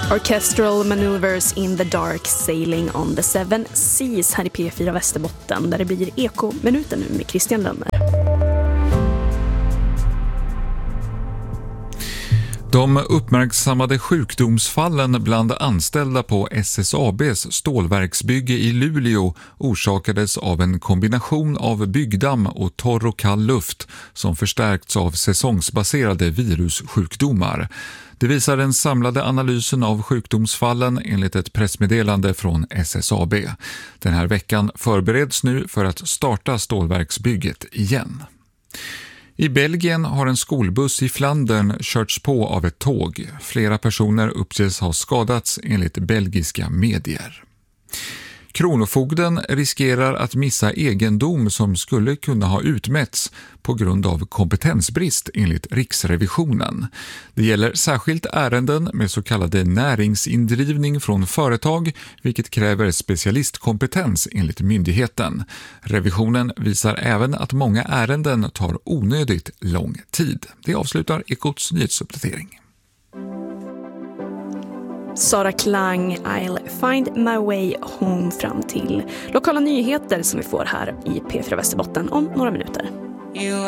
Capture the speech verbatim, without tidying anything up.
Orchestral Maneuvers in the Dark Sailing on the Seven Seas här i P fyra Västerbotten, där det blir Eko-minuten nu med Christian Lönner. De uppmärksammade sjukdomsfallen bland anställda på S S A B:s stålverksbygge i Luleå orsakades av en kombination av byggdamm och torr och kall luft som förstärkts av säsongsbaserade virussjukdomar. Det visar den samlade analysen av sjukdomsfallen enligt ett pressmeddelande från S S A B. Den här veckan förbereds nu för att starta stålverksbygget igen. I Belgien har en skolbuss i Flandern körts på av ett tåg. Flera personer uppges ha skadats enligt belgiska medier. Kronofogden riskerar att missa egendom som skulle kunna ha utmätts på grund av kompetensbrist enligt Riksrevisionen. Det gäller särskilt ärenden med så kallade näringsindrivning från företag, vilket kräver specialistkompetens enligt myndigheten. Revisionen visar även att många ärenden tar onödigt lång tid. Det avslutar Ekots nyhetsuppdatering. Sara Klang, I'll find my way home, fram till lokala nyheter som vi får här i P fyra Västerbotten om några minuter.